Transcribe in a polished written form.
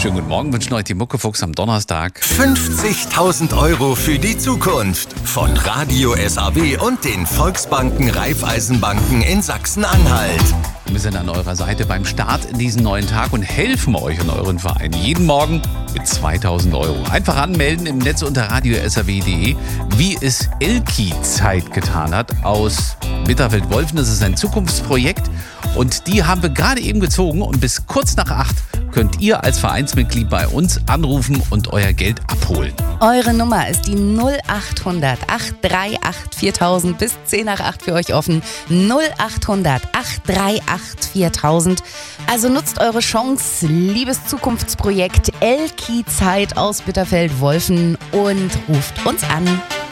Schönen guten Morgen, wünschen euch die Muckefuchs am Donnerstag. 50.000 € für die Zukunft von Radio SAW und den Volksbanken Raiffeisenbanken in Sachsen-Anhalt. Wir sind an eurer Seite beim Start in diesen neuen Tag und helfen euch und euren Verein jeden Morgen mit 2.000 €. Einfach anmelden im Netz unter radiosaw.de, wie es Elki Zeit getan hat aus Bitterfeld-Wolfen. Das ist ein Zukunftsprojekt und die haben wir gerade eben gezogen und bis kurz nach 8 könnt ihr als Vereinsmitglied bei uns anrufen und euer Geld abholen. Eure Nummer ist die 0800 838 4000, bis 10 nach 8 für euch offen. 0800 838 4000. Also nutzt eure Chance, liebes Zukunftsprojekt Elki Zeit aus Bitterfeld-Wolfen und ruft uns an.